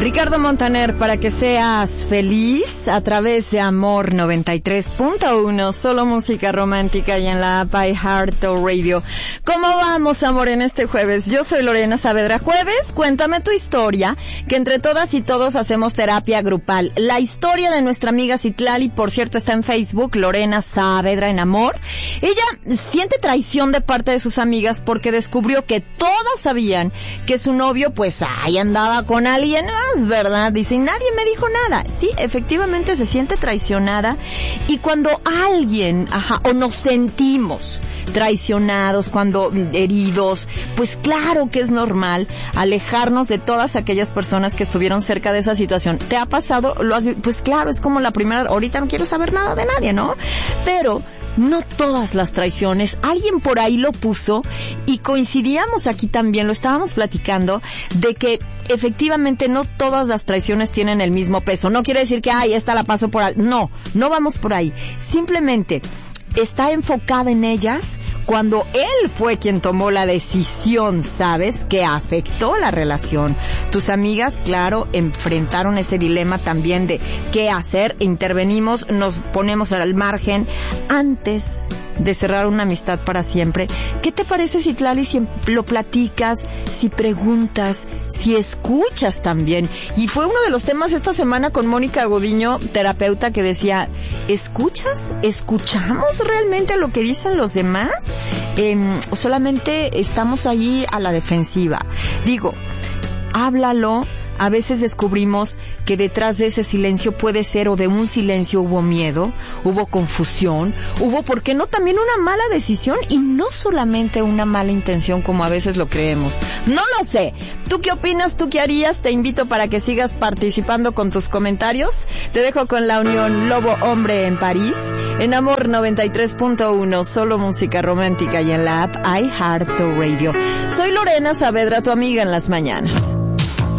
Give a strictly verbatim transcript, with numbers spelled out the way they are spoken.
Ricardo Montaner, para que seas feliz a través de Amor noventa y tres punto uno, solo música romántica y en la app iHeartRadio. ¿Cómo vamos, amor, en este jueves? Yo soy Lorena Saavedra. Jueves, cuéntame tu historia, que entre todas y todos hacemos terapia grupal. La historia de nuestra amiga Citlali, por cierto, está en Facebook, Lorena Saavedra en Amor. Ella siente traición de parte de sus amigas porque descubrió que todas sabían que su novio, pues, ahí andaba con alguien más, ¿verdad? Dice, nadie me dijo nada. Sí, efectivamente se siente traicionada, y cuando alguien, ajá, o nos sentimos traicionados, cuando heridos, pues claro que es normal alejarnos de todas aquellas personas que estuvieron cerca de esa situación. ¿Te ha pasado? ¿Lo has? Pues claro, es como la primera, ahorita no quiero saber nada de nadie, ¿no? Pero no todas las traiciones, alguien por ahí lo puso y coincidíamos aquí también, lo estábamos platicando, de que efectivamente no todas las traiciones tienen el mismo peso. No quiere decir que, ay, esta la paso por ahí. No, no vamos por ahí. Simplemente está enfocada en ellas cuando él fue quien tomó la decisión, ¿sabes?, que afectó la relación. Tus amigas, claro, enfrentaron ese dilema también de qué hacer. Intervenimos, nos ponemos al margen antes de cerrar una amistad para siempre. ¿Qué te parece, Citlali, si lo platicas, si preguntas, si escuchas también? Y fue uno de los temas esta semana con Mónica Godiño, terapeuta, que decía, ¿escuchas? ¿Escuchamos realmente lo que dicen los demás? Eh, ¿O solamente estamos ahí a la defensiva? Digo, háblalo. A veces descubrimos que detrás de ese silencio puede ser, o de un silencio hubo miedo, hubo confusión, hubo, ¿por qué no?, también una mala decisión, y no solamente una mala intención como a veces lo creemos. No lo sé. ¿Tú qué opinas? ¿Tú qué harías? Te invito para que sigas participando con tus comentarios. Te dejo con la unión Lobo Hombre en París, en Amor noventa y tres punto uno, solo música romántica y en la app iHeartRadio. Soy Lorena Saavedra, tu amiga en las mañanas.